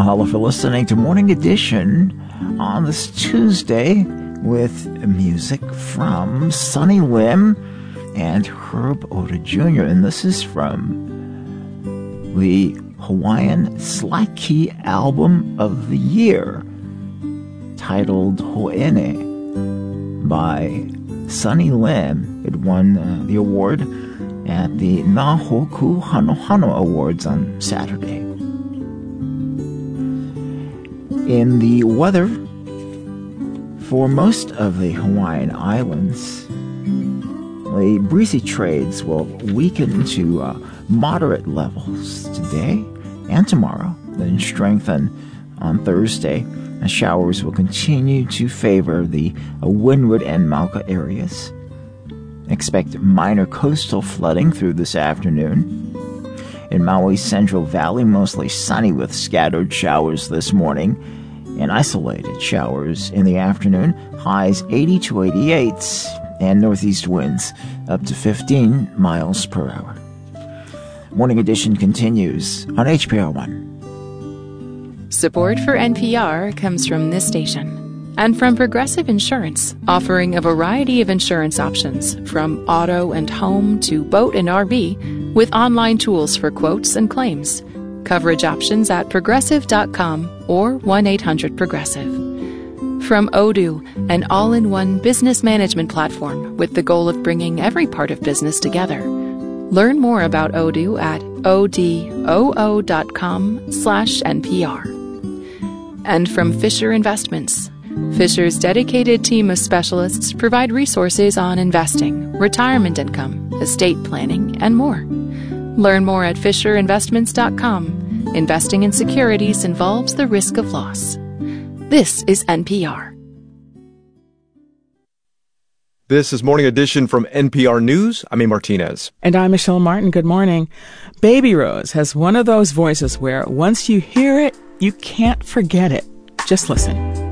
Mahalo for listening to Morning Edition on this Tuesday with music from Sonny Lim and Herb Oda Jr. And this is from the Hawaiian Slack Key Album of the Year, titled Ho'ene by Sonny Lim. It won the award at the Nahoku Hanohano Awards on Saturday. In the weather, for most of the Hawaiian Islands, the breezy trades will weaken to moderate levels today and tomorrow, then strengthen on Thursday. Showers will continue to favor the Windward and Mauka areas. Expect minor coastal flooding through this afternoon. In Maui's Central Valley, mostly sunny with scattered showers this morning and isolated showers in the afternoon. Highs 80 to 88 and northeast winds up to 15 miles per hour. Morning Edition continues on HPR 1. Support for NPR comes from this station and from Progressive Insurance, offering a variety of insurance options from auto and home to boat and RV with online tools for quotes and claims. Coverage options at progressive.com or 1-800-PROGRESSIVE. From Odoo, an all-in-one business management platform with the goal of bringing every part of business together. Learn more about Odoo at odoo.com/NPR. And from Fisher Investments. Fisher's dedicated team of specialists provide resources on investing, retirement income, estate planning, and more. Learn more at FisherInvestments.com. Investing in securities involves the risk of loss. This is NPR. This is Morning Edition from NPR News. I'm A. Martinez. And I'm Michelle Martin. Good morning. Baby Rose has one of those voices where once you hear it, you can't forget it. Just listen.